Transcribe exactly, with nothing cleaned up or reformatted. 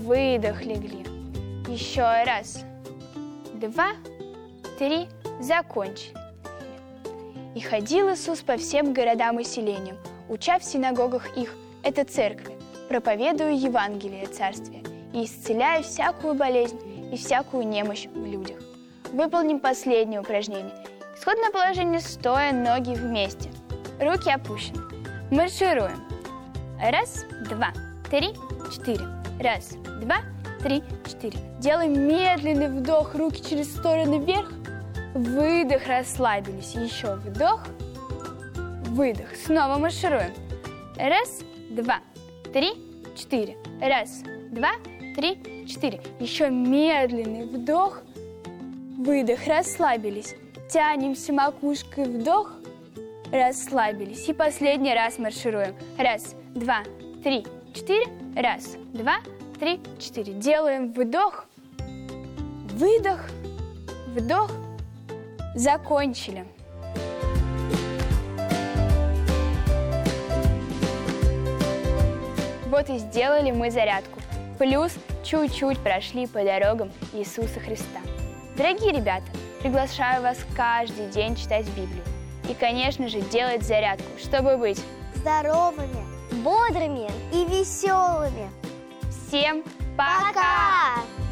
выдох, легли. Еще раз, два, три, закончили. И ходил Иисус по всем городам и селениям, уча в синагогах их, это церкви, проповедуя Евангелие Царствия и исцеляя всякую болезнь и всякую немощь в людях. Выполним последнее упражнение. Исходное положение стоя, ноги вместе, руки опущены. Маршируем. Раз, два, три, четыре. Раз, два, три, четыре. Делаем медленный вдох, руки через стороны вверх. Выдох, расслабились. Еще вдох, выдох. Снова маршируем. Раз, два, три, четыре. Раз, два, три, четыре. Еще медленный вдох, выдох, расслабились. Тянемся макушкой, вдох, расслабились. И последний раз маршируем. Раз, два, три, четыре. Раз, два, три, четыре. Делаем вдох, выдох, вдох. Закончили. Вот и сделали мы зарядку. Плюс чуть-чуть прошли по дорогам Иисуса Христа. Дорогие ребята, приглашаю вас каждый день читать Библию. И, конечно же, делать зарядку, чтобы быть здоровыми, бодрыми и веселыми. Всем пока! Пока!